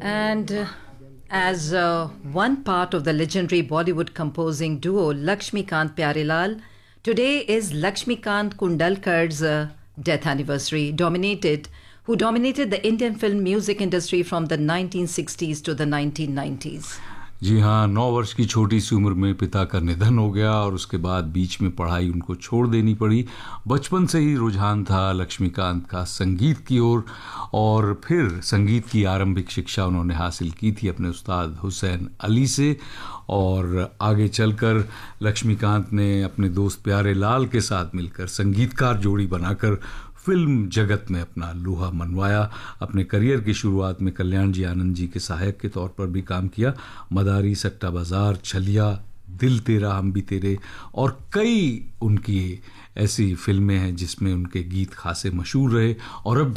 And as one part of the legendary Bollywood composing duo Lakshmikant Pyarelal, today is Lakshmikant Kundalkar's death anniversary, who dominated the Indian film music industry from the 1960s to the 1990s. जी हाँ, 9 वर्ष की छोटी सी उम्र में पिता का निधन हो गया और उसके बाद बीच में पढ़ाई उनको छोड़ देनी पड़ी। बचपन से ही रुझान था लक्ष्मीकांत का संगीत की ओर और फिर संगीत की आरंभिक शिक्षा उन्होंने हासिल की थी अपने उस्ताद हुसैन अली से और आगे चलकर लक्ष्मीकांत ने अपने दोस्त प्यारेलाल के साथ मिलकर संगीतकार जोड़ी बनाकर फिल्म जगत में अपना लोहा मनवाया। अपने करियर की शुरुआत में कल्याण जी आनंद जी के सहायक के तौर पर भी काम किया। मदारी, सट्टा बाजार, छलिया, दिल तेरा, हम भी तेरे और कई उनकी ऐसी फिल्में हैं जिसमें उनके गीत खासे मशहूर रहे और अब